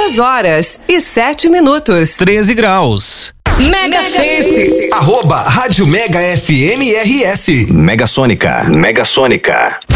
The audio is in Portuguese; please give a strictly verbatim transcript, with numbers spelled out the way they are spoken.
Duas horas e sete minutos. treze graus. Mega Face. Arroba Rádio Mega F M R S. Mega Sônica. Mega Sônica.